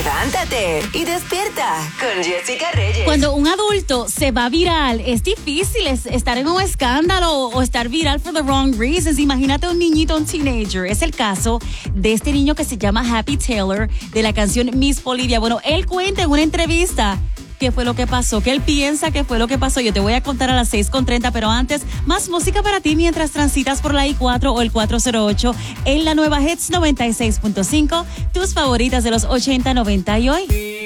Levántate y despierta con Jessica Reyes. Cuando un adulto se va viral, es difícil estar en un escándalo o estar viral for the wrong reasons. Imagínate un niñito, un teenager. Es el caso de este niño que se llama Happy Taylor, de la canción Miss Bolivia. Bueno, él cuenta en una entrevista qué fue lo que pasó, qué él piensa que fue lo que pasó. Yo te voy a contar a las 6:30, pero antes, más música para ti mientras transitas por la I-4 o el 408 en la nueva Hits 96.5, tus favoritas de los 80, 90 y hoy.